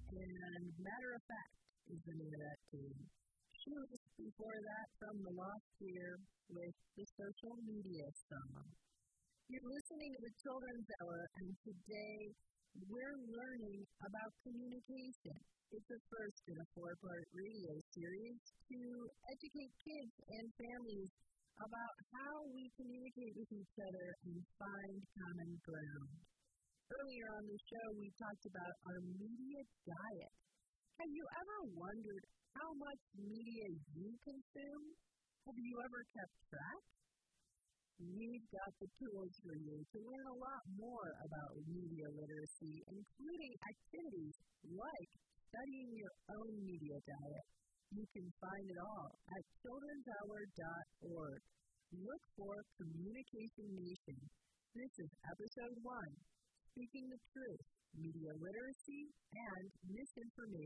and Matter of Fact is the name of that team. She was before that from the Lost Year with the Social Media Song. You're listening to the Children's Hour, and today we're learning about communication. It's the first in a 4-part radio series to educate kids and families about how we communicate with each other and find common ground. Earlier on the show, we talked about our media diet. Have you ever wondered how much media you consume? Have you ever kept track? We've got the tools for you to learn a lot more about media literacy, including activities like studying your own media diet. You can find it all at childrenshour.org. Look for Communication Nation. This is episode 1, Speaking the Truth, Media Literacy and Misinformation.